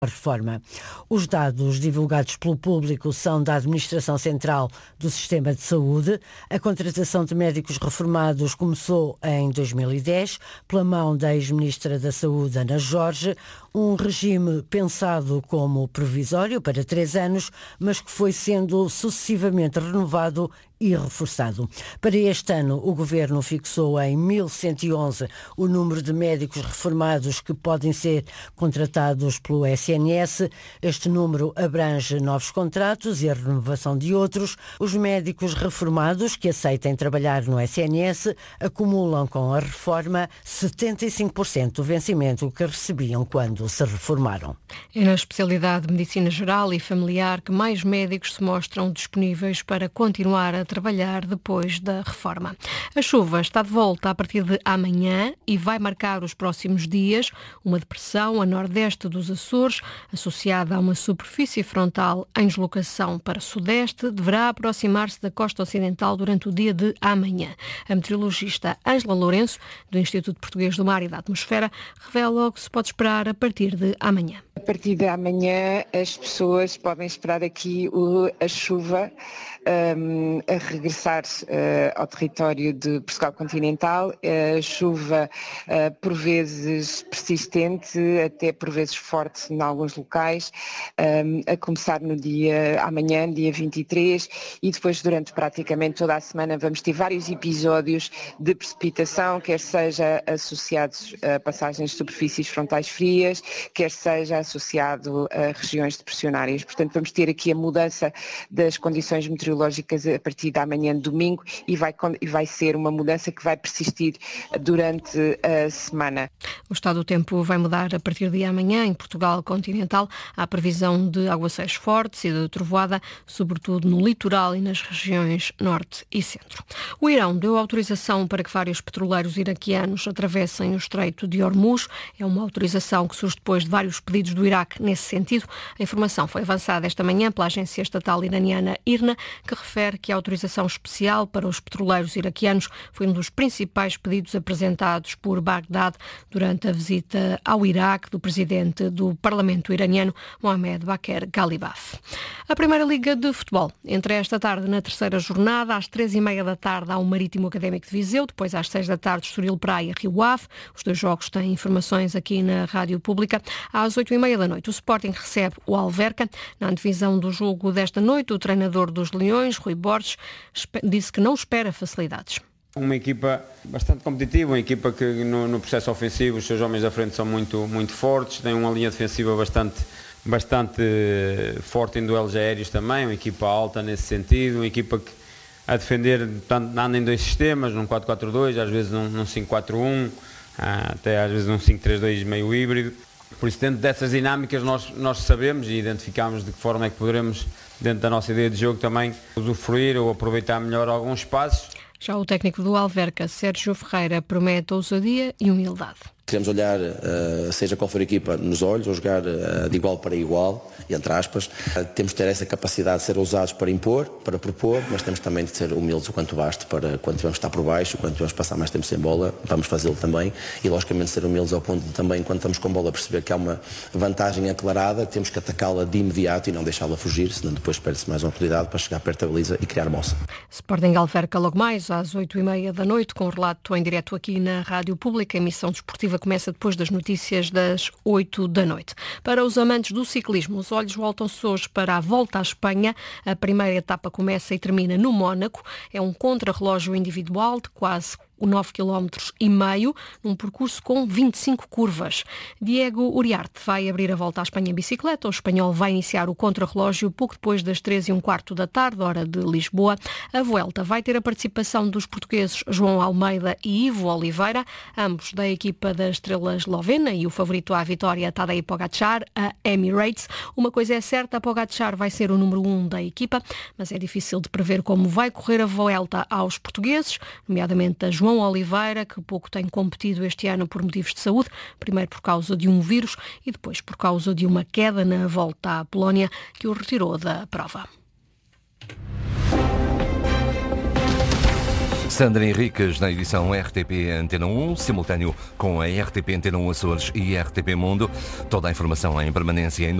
reforma. Os dados divulgados pelo público são da Administração Central do Sistema de Saúde. A contratação de médicos reformados começou em 2010, pela mão da ex-ministra da Saúde, Ana Jorge, um regime pensado como provisório para 3 anos, mas que foi sendo sucessivamente renovado e reforçado. Para este ano, o Governo fixou em 1.111 o número de médicos reformados que podem ser contratados pelo SNS. Este número abrange novos contratos e a renovação de outros. Os médicos reformados que aceitem trabalhar no SNS acumulam com a reforma 75% do vencimento que recebiam quando se reformaram. É na especialidade de Medicina Geral e Familiar que mais médicos se mostram disponíveis para continuar a trabalhar depois da reforma. A chuva está de volta a partir de amanhã e vai marcar os próximos dias. Uma depressão a nordeste dos Açores, associada a uma superfície frontal em deslocação para sudeste, deverá aproximar-se da costa ocidental durante o dia de amanhã. A meteorologista Ângela Lourenço, do Instituto Português do Mar e da Atmosfera, revela o que se pode esperar a partir de amanhã. A partir de amanhã as pessoas podem esperar aqui a chuva a regressar ao território de Portugal continental, a chuva por vezes persistente, até por vezes forte em alguns locais, a começar no dia amanhã, dia 23, e depois durante praticamente toda a semana vamos ter vários episódios de precipitação, quer seja associados a passagens de superfícies frontais frias, quer seja associado a regiões depressionárias. Portanto, vamos ter aqui a mudança das condições meteorológicas a partir da manhã de domingo e vai ser uma mudança que vai persistir durante a semana. O estado do tempo vai mudar a partir de amanhã em Portugal continental. Há previsão de aguaceiros fortes e de trovoada, sobretudo no litoral e nas regiões norte e centro. O Irão deu autorização para que vários petroleiros iraquianos atravessem o Estreito de Hormuz. É uma autorização que surge depois de vários pedidos do Iraque nesse sentido. A informação foi avançada esta manhã pela agência estatal iraniana IRNA, que refere que a autorização especial para os petroleiros iraquianos foi um dos principais pedidos apresentados por Bagdade durante a visita ao Iraque do presidente do Parlamento iraniano, Mohamed Baquer Galibaf. A Primeira Liga de Futebol entra esta tarde na terceira jornada. Às 3h30 da tarde há o Marítimo Académico de Viseu, depois às 6 da tarde Estoril Praia Rio Ave. Os 2 jogos têm informações aqui na Rádio Pública. Às 8h30 da noite o Sporting recebe o Alverca. Na antevisão do jogo desta noite, o treinador dos Leões, Rui Borges, disse que não espera facilidades. Uma equipa bastante competitiva, uma equipa que no processo ofensivo os seus homens da frente são muito muito fortes, tem uma linha defensiva bastante forte em duelos aéreos também, uma equipa alta nesse sentido, uma equipa que a defender anda em 2 sistemas, num 4-4-2, às vezes num 5-4-1, até às vezes num 5-3-2 meio híbrido. Por isso, dentro dessas dinâmicas, nós sabemos e identificamos de que forma é que poderemos, dentro da nossa ideia de jogo, também usufruir ou aproveitar melhor alguns espaços. Já o técnico do Alverca, Sérgio Ferreira, promete ousadia e humildade. Queremos olhar, seja qual for a equipa, nos olhos, ou jogar de igual para igual, entre aspas. Temos de ter essa capacidade de ser ousados para impor, para propor, mas temos também de ser humildes o quanto basta para quando tivermos estar por baixo, quando tivermos passar mais tempo sem bola, vamos fazê-lo também. E logicamente ser humildes ao ponto de também, quando estamos com bola, perceber que há uma vantagem aclarada, temos que atacá-la de imediato e não deixá-la fugir, senão depois perde-se mais uma oportunidade para chegar perto da baliza e criar moça. Sporting Alverca logo mais às 8h30 da noite, com relato em direto aqui na Rádio Pública. A emissão desportiva começa depois das notícias das 8 da noite. Para os amantes do ciclismo, os olhos voltam-se hoje para a Volta à Espanha. A primeira etapa começa e termina no Mónaco. É um contrarrelógio individual de quase 9,5 km, num percurso com 25 curvas. Diego Uriarte vai abrir a Volta à Espanha em bicicleta. O espanhol vai iniciar o contrarrelógio pouco depois das 3h15 da tarde, hora de Lisboa. A Vuelta vai ter a participação dos portugueses João Almeida e Ivo Oliveira, ambos da equipa da estrela eslovena, e o favorito à vitória, Tadej Pogačar, a Emirates. Uma coisa é certa, Pogačar vai ser o número 1 da equipa, mas é difícil de prever como vai correr a Vuelta aos portugueses, nomeadamente a João Oliveira, que pouco tem competido este ano por motivos de saúde, primeiro por causa de um vírus e depois por causa de uma queda na volta à Polónia que o retirou da prova. Sandra Henriques na edição RTP Antena 1, simultâneo com a RTP Antena 1 Açores e RTP Mundo. Toda a informação em permanência em